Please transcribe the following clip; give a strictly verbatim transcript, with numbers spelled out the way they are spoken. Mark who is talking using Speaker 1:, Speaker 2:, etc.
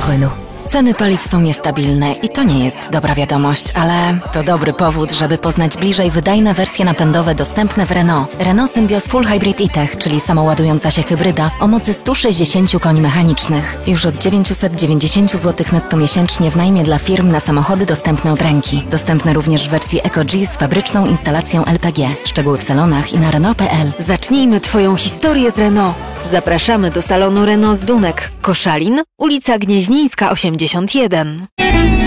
Speaker 1: Renault. Ceny paliw są niestabilne i to nie jest dobra wiadomość, ale to dobry powód, żeby poznać bliżej wydajne wersje napędowe dostępne w Renault. Renault Symbioz Full Hybrid E-Tech, czyli samoładująca się hybryda o mocy sto sześćdziesiąt koni mechanicznych. Już od dziewięćset dziewięćdziesiąt złotych netto miesięcznie w najmie dla firm na samochody dostępne od ręki. Dostępne również w wersji EcoG z fabryczną instalacją L P G. Szczegóły w salonach i na Renault kropka p l.
Speaker 2: Zacznijmy Twoją historię z Renault. Zapraszamy do salonu Renault z Dunek, Koszalin, ulica Gnieźnieńska osiemdziesiąt jeden.